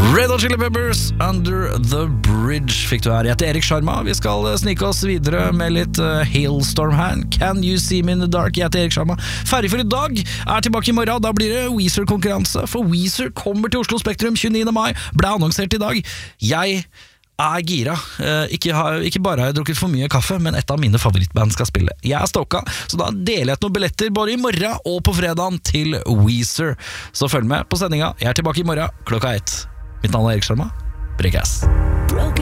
Red Hot Chili Peppers, Under the Bridge fikk du her. Jeg heter Erik Sharma. Vi skal snike oss videre med litt Hailstorm her. Can You See Me in the Dark? Jeg heter Erik Sharma. Ferdig for i dag. Er tilbake i morgen. Da blir det Weezer-konkurranse. For Weezer kommer til Oslo Spektrum 29. mai. Ble annonsert i dag. Jeg er gira. Ikke bare har jeg drukket for mye kaffe, men et av mine favorittband skal spille. Jeg er stoka, så da deler jeg noen billetter både i morgen og på fredagen til Weezer. Så følg med på sendinga. Jeg er tilbake i morgen klokka 1. Mitt navn er Erik Sharma. Break ass.